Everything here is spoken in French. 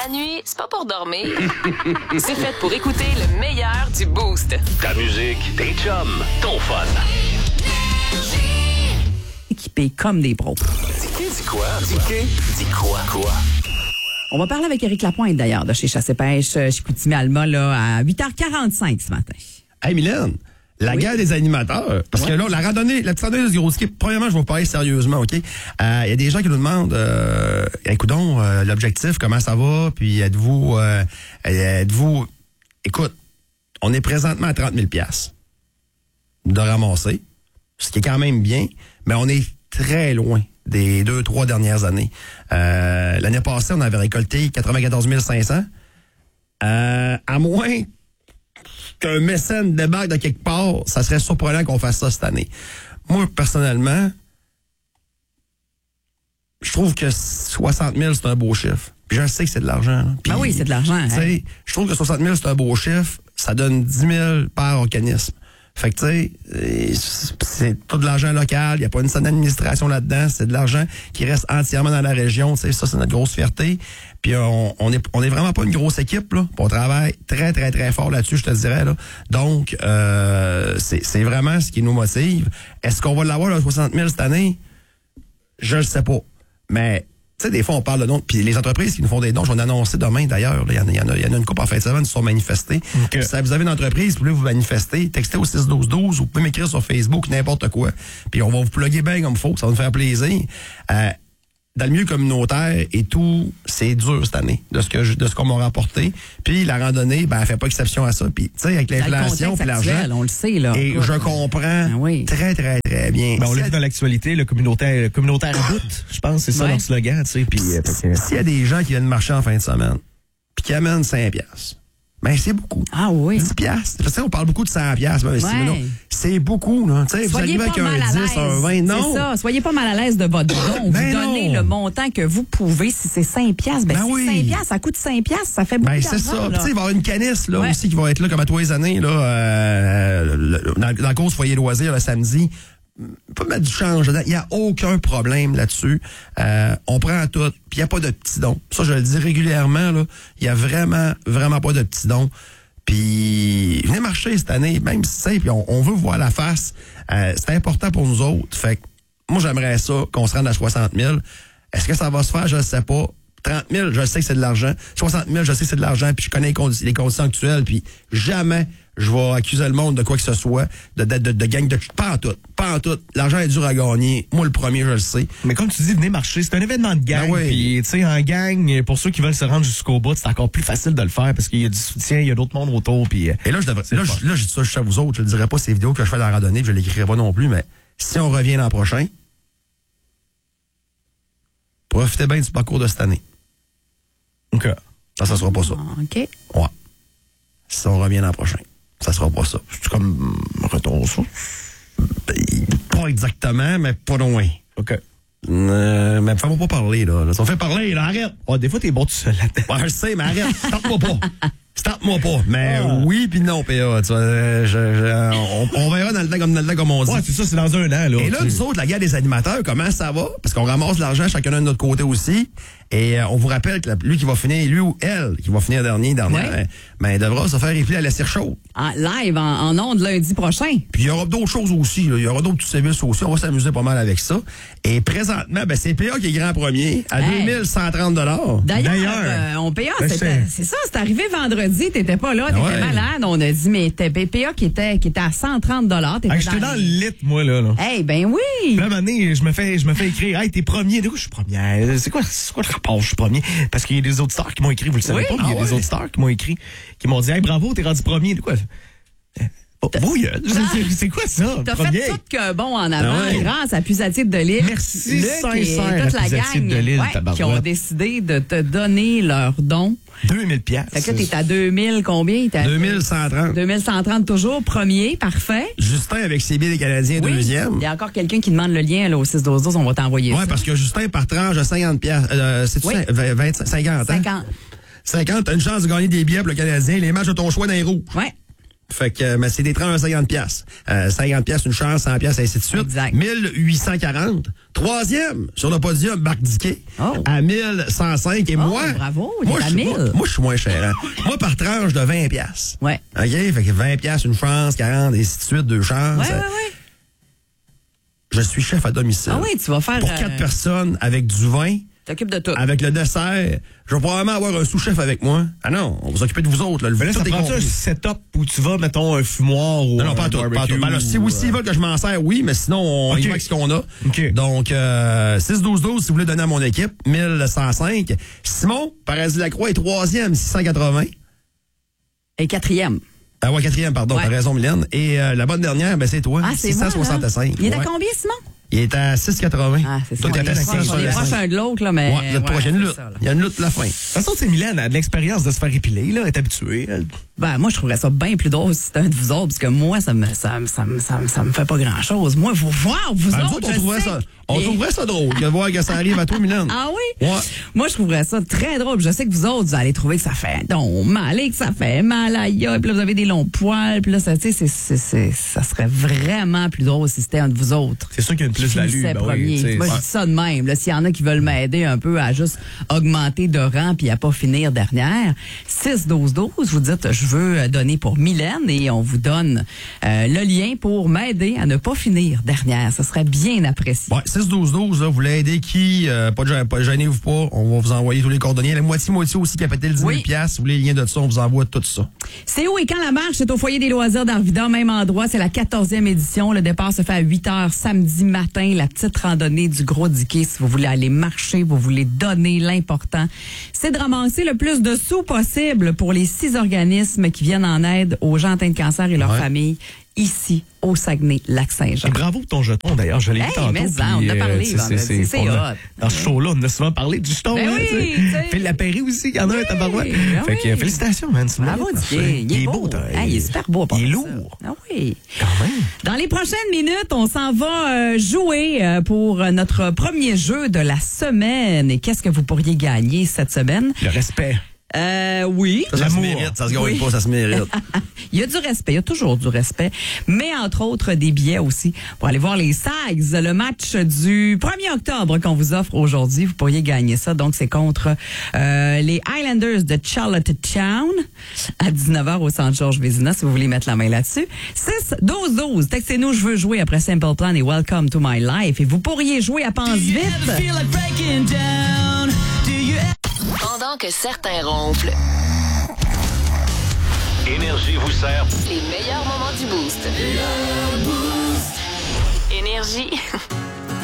La nuit, c'est pas pour dormir. C'est fait pour écouter le meilleur du Boost. Ta musique, tes chums, ton fun. Équipés comme des pros. Dis quoi? Dis quoi? On va parler avec Éric Lapointe, d'ailleurs, de chez Chasse et Pêche, Chicoutimi-Alma, là, à 8h45 ce matin. Hey, Mylène, la guerre des animateurs. Parce que là, la petite randonnée de Gros Ski, premièrement, je vais vous parler sérieusement, OK? Il y a des gens qui nous demandent, écoutons, l'objectif, comment ça va? Puis êtes-vous... Écoute, on est présentement à 30 000 $ de ramasser, ce qui est quand même bien, mais on est très loin des 2-3 dernières années. L'année passée, on avait récolté 94 500. À moins qu'un mécène débarque de quelque part, ça serait surprenant qu'on fasse ça cette année. Moi, personnellement, je trouve que 60 000, c'est un beau chiffre. Puis je sais que c'est de l'argent. Puis, oui, c'est de l'argent. Hein? Je trouve que 60 000, c'est un beau chiffre. Ça donne 10 000 par organisme. Fait que, tu sais, c'est tout de l'argent local. Il n'y a pas une seule administration là-dedans. C'est de l'argent qui reste entièrement dans la région. Tu sais, ça, c'est notre grosse fierté. Puis, on est vraiment pas une grosse équipe, là. Puis on travaille très, très, très fort là-dessus, je te dirais, là. Donc, c'est vraiment ce qui nous motive. Est-ce qu'on va l'avoir, le 60 000 cette année? Je le sais pas. Mais, tu sais, des fois, on parle de dons. Puis les entreprises qui nous font des dons, j'en ai annoncé demain, d'ailleurs. Il y en a une couple en fin de semaine qui se sont manifestés. Okay. Si vous avez une entreprise, vous voulez vous manifester, textez au 6-12-12 ou vous pouvez m'écrire sur Facebook, n'importe quoi. Puis on va vous plugger bien comme il faut, ça va nous faire plaisir. Dans le milieu communautaire et tout, c'est dur cette année, de ce qu'on m'a rapporté. Puis la randonnée, elle fait pas exception à ça. Puis, tu sais, avec l'inflation et l'argent. On le sait, là. Et je comprends très, très, très bien. On l'a vu dans l'actualité, le communautaire à bout, je pense, c'est ça leur slogan, tu sais. Puis, s'il y a des gens qui viennent marcher en fin de semaine, puis qui amènent 5$. Ben, c'est beaucoup. Ah oui. 10$. Tu sais, on parle beaucoup de 100$, mais c'est beaucoup, là. Tu sais, vous arrivez avec un 10, un 20, non. C'est ça. Soyez pas mal à l'aise de votre don. Vous donnez le montant que vous pouvez. Si c'est 5$, ben c'est 5$. Ça coûte 5$, ça fait beaucoup d'argent. C'est ça. Tu sais, il va y avoir une canisse, là, aussi, qui va être là, comme à tous les années, là, dans la course Foyer Loisirs, le samedi. Pas mettre du change dedans. Il n'y a aucun problème là-dessus. On prend tout. Puis il n'y a pas de petits dons. Ça, je le dis régulièrement, là. Il n'y a vraiment, vraiment pas de petits dons. Puis venez marcher cette année, même si c'est, puis on veut voir la face. C'est important pour nous autres. Fait que moi, j'aimerais ça qu'on se rende à 60 000. Est-ce que ça va se faire? Je ne sais pas. 30 000, je sais que c'est de l'argent. 60 000, je sais que c'est de l'argent. Puis je connais les conditions actuelles. Puis jamais je vais accuser le monde de quoi que ce soit, de gang de... Pas en tout. L'argent est dur à gagner. Moi, le premier, je le sais. Mais comme tu dis, venez marcher. C'est un événement de gang. Puis, tu sais, en gang, pour ceux qui veulent se rendre jusqu'au bout, c'est encore plus facile de le faire parce qu'il y a du soutien, il y a d'autres mondes autour. Puis, et là, je dis ça juste à vous autres. Je ne dirai pas ces vidéos que je fais dans la randonnée, puis je ne l'écrirai pas non plus, mais si on revient l'an prochain, profitez bien du parcours de cette année. OK. Ça sera pas ça. OK. Ouais. Si on revient l'an prochain, ça sera pas ça. C'est comme retour ça. Pas exactement, mais pas loin. OK. Mais fais-moi pas parler, là. Ça me fait parler, là. Arrête. Oh, des fois, t'es bon tout seul là-dedans. Ouais, je sais, mais arrête. Starte-moi pas. Mais oui puis non, PA. On verra dans le temps comme on dit. Ouais, c'est ça, c'est dans un an, là. Et là, nous autres, la guerre des animateurs, comment ça va? Parce qu'on ramasse de l'argent chacun de notre côté aussi. Et on vous rappelle que lui qui va finir, lui ou elle, qui va finir dernier, il devra se faire épiler à la cire chaude. Live, en ondes, lundi prochain. Puis il y aura d'autres choses aussi. Là. Il y aura d'autres petits services aussi. On va s'amuser pas mal avec ça. Et présentement, c'est PA qui est grand premier, à 2130 $. D'ailleurs, on PA, c'est ça, c'est arrivé vendredi, t'étais pas là, t'étais malade. On a dit, mais PA qui était à 130 $. J'étais dans le lit, moi, là. Eh ben oui! Puis là, à un moment donné, je me fais écrire, hey, t'es premier. Du coup, je suis premier. C'est quoi le rapport? Je suis premier. Parce qu'il y a des auditeurs qui m'ont écrit, vous le savez pas, mais il y a des auditeurs qui m'ont écrit, qui m'ont dit, hey, bravo, t'es rendu premier. De quoi? C'est quoi ça? T'as fait tout qu'un bond en avant grâce à Puisatier de Lille. Merci, Luc sincère, toute la gang de Lille, qui ont décidé de te donner leur don. 2000 $. Fait que t'es à 2000 combien? 2130. 2130 toujours, premier, parfait. Justin avec ses billets des Canadiens, deuxième. Il y a encore quelqu'un qui demande le lien là, au 6-12-12, on va t'envoyer ça. Ouais, parce que Justin par tranche de 50 $. C'est 50, hein? 50, t'as une chance de gagner des billets pour le Canadien, les matchs de ton choix dans les roues. Ouais. Fait que, mais c'est des trains à 50 piastres. 50 piastres une chance, 100 piastres, ainsi de suite. Exact. 1840. Troisième, sur le podium, Marc Diquet, à 1105. Et moi, bravo, moi, t'es à 1000. moi, je suis moins cher. Hein. Moi, par tranche de 20 piastres. Ouais. OK? Fait que 20 piastres, une chance, 40, ainsi de suite, deux chances. Ouais. Je suis chef à domicile. Ah oui, tu vas faire... Pour 4 personnes, avec du vin, t'occupes de tout. avec le dessert, je vais probablement avoir un sous-chef avec moi. Ah non, on va s'occuper de vous autres. Là. Mais là, Tout ça est prend un compris. setup où tu vas, mettons, un fumoir ou Non, un pas tout. barbecue. Ben là, si s'ils veulent que je m'en sers, oui, mais sinon, on y va avec ce qu'on a. OK. Donc, 6-12-12, si vous voulez donner à mon équipe, 1105. Simon, Paradis-Lacroix est 3e, 680. Et 4e. Ah ouais, 4e, pardon, Ouais. t'as raison, Mylène. Et la bonne dernière, ben c'est toi, Ah, c'est moi, là. 665. Il est à Ouais. combien, Simon? Il est à 6,80. Ah, c'est ça. Toi, t'es à On est proche 6,65. un de l'autre, là, mais... Ouais, vous êtes proche. Il y a une lutte. c'est ça, là. Il y a une lutte la fin. De toute façon, c'est Mylène, elle a de l'expérience de se faire épiler, là, elle est habituée. Elle. Ben, moi, je trouverais ça bien plus drôle si c'était un de vous autres, parce que moi, ça me fait pas grand-chose. Moi, vous voir, vous Ben, nous autres, autres, je sais. on trouverait ça drôle de voir que ça arrive à toi, Mylène. Ah oui? Ouais. Moi, je trouverais ça très drôle. Je sais que vous autres, vous allez trouver que ça fait donc mal et que ça fait mal aïe. Puis là, vous avez des longs poils. Puis là, ça, tu sais, ça serait vraiment plus drôle si c'était un de vous autres. C'est sûr qu'il y a une plus-value. Finissait Ben oui, premier. tu sais, Moi, je ouais. dis ça de même. Là, s'il y en a qui veulent m'aider un peu à juste augmenter de rang puis à pas finir dernière, 6-12-12, vous dites, je veux donner pour Mylène et on vous donne le lien pour m'aider à ne pas finir dernière. Ça serait bien apprécié. Ouais, 6-12-12, là, vous voulez aider qui? Pas gênez-vous pas. On va vous envoyer tous les coordonnées. La moitié aussi qui a pété le 10 000 Oui. piastres. Si vous voulez les liens de ça, on vous envoie tout ça. C'est où et quand la marche? C'est au foyer des loisirs d'Arvida, même endroit. C'est la 14e édition. Le départ se fait à 8h samedi matin. La petite randonnée du Gros Diquet. Si vous voulez aller marcher, vous voulez donner, l'important, c'est de ramasser le plus de sous possible pour les 6 organismes qui viennent en aide aux gens atteints de cancer et leurs familles ici au Saguenay-Lac-Saint-Jean. Et bravo pour ton jeton, d'ailleurs. Je l'ai vu Hey, tantôt. mais ça, on puis, en a parlé, tu sais, vendredi, c'est on a- hot. Dans ce show-là, on a souvent parlé du jeton. Ben hein, oui, tu sais. tu sais. Phil Lapéry aussi, il y en a un tabarouette. ah Fait que oui. félicitations, man. c'est Bravo, une belle Diquet. affaire. Il est beau. Il est super beau. à part Il est ça. lourd. Ah oui. Quand même. Dans les prochaines minutes, on s'en va jouer pour notre premier jeu de la semaine. Et qu'est-ce que vous pourriez gagner cette semaine? Le respect. Oui. Ça se L'amour. mérite. Ça se gagne Oui. pas, ça se mérite. Il y a du respect, il y a toujours du respect, mais entre autres des billets aussi pour aller voir les Sags, le match du 1er octobre qu'on vous offre aujourd'hui. Vous pourriez gagner ça. Donc, c'est contre les Highlanders de Charlottetown à 19h au Centre Georges Vézina, si vous voulez mettre la main là-dessus. 6-12-12. Textez-nous, je veux jouer après Simple Plan et Welcome to My Life. Et vous pourriez jouer à Pense Vite. Pendant que certains ronflent, Énergie vous sert. les meilleurs moments du Boost. Énergie.